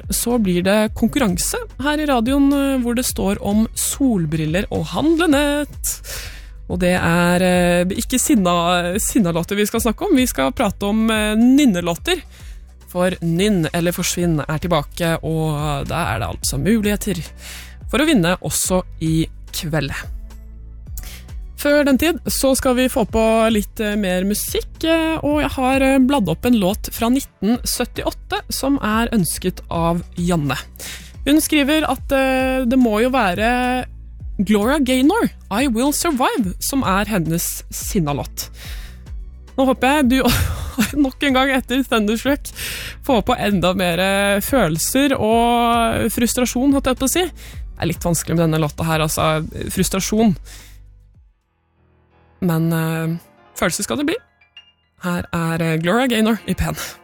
så blir det konkurranse her I radioen hvor det står om solbriller og handlenett. Og det ikke sinnalåter vi skal snakke om, vi skal prate om nynnelåter. For Nynn eller Forsvinn tilbake, og da det altså muligheter for å vinne også I kveld. Før den tid så skal vi få på litt mer musikk, og jeg har bladd opp en låt fra 1978 som ønsket av Janne. Hun skriver at det må jo være Gloria Gaynor, I Will Survive, som hennes sinnalåt. Nå håper jeg du nok en gang etter Thunderstruck får på enda mer følelser og frustrasjon, hatt jeg på å si. Det litt vanskelig med denne låta her, altså frustrasjon. Men følelser skal det bli. Her Gloria Gaynor I Pen.